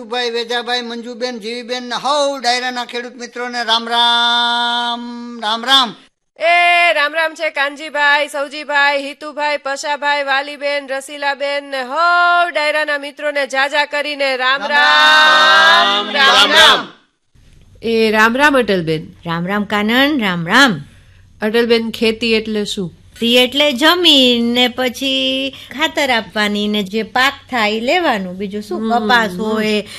ભાઈ, વેજાભાઈ, મંજુબેન, જીવીબેન ને હવ ડાયરાના ખેડૂત મિત્રોને રામ રામ. રામ રામ. એ રામ રામ છે કાનજીભાઈ, સૌજીભાઈ, હિતુભાઈ, પશાભાઈ, વાલીબેન, રસીલાબેન ને હો ડાયરાના મિત્રોને જાજા કરીને રામ રામ. રામ રામ. એ રામ રામ અટલબેન. રામ રામ કાનન. રામ રામ. અટલબેન, ખેતી એટલે શું? ખેતી એટલે જમીન ને પછી ખાતર આપવાની ને જે પાક થાય એ લેવાનું. બીજું શું, કપાસ હોય